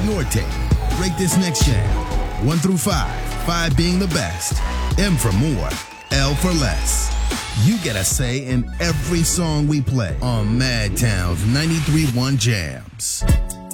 your take. Rate this next jam. 1 through 5. 5 being the best. M for more. L for less. You get a say in every song we play on Madtown's 93.1 Jams.